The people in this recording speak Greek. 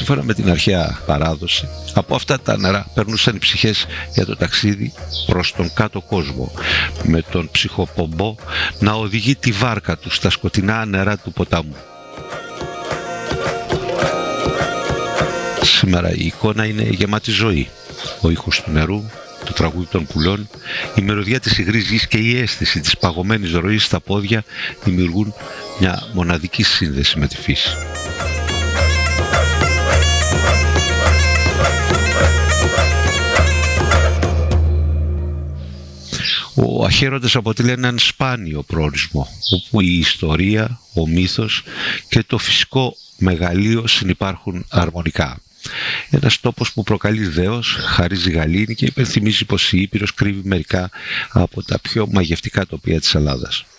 Σύμφωνα με την αρχαία παράδοση, από αυτά τα νερά περνούσαν οι ψυχές για το ταξίδι προς τον κάτω κόσμο, με τον ψυχοπομπό να οδηγεί τη βάρκα του στα σκοτεινά νερά του ποταμού. Σήμερα η εικόνα είναι γεμάτη ζωή. Ο ήχος του νερού, το τραγούδι των πουλών, η μυρωδιά της υγρής γης και η αίσθηση της παγωμένης ροής στα πόδια δημιουργούν μια μοναδική σύνδεση με τη φύση. Ο Αχαίροντας αποτελεί έναν σπάνιο προορισμό, όπου η ιστορία, ο μύθος και το φυσικό μεγαλείο συνυπάρχουν αρμονικά. Ένας τόπος που προκαλεί δέος, χαρίζει γαλήνη και υπενθυμίζει πως η Ήπειρος κρύβει μερικά από τα πιο μαγευτικά τοπία της Ελλάδας.